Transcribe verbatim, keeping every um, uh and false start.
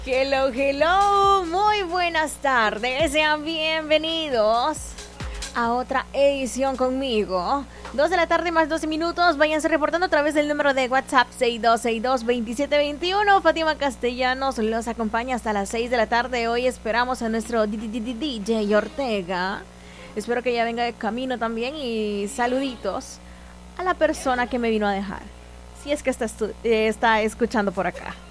Hello, hello, muy buenas tardes, sean bienvenidos a otra edición conmigo. Dos de la tarde más doce minutos, váyanse reportando a través del número de WhatsApp seis dos seis dos, dos siete dos uno. Fátima Castellanos los acompaña hasta las seis de la tarde. Hoy esperamos a nuestro D J Ortega. Espero que ya venga de camino también y saluditos a la persona que me vino a dejar. Si es que está, estu- está escuchando por acá.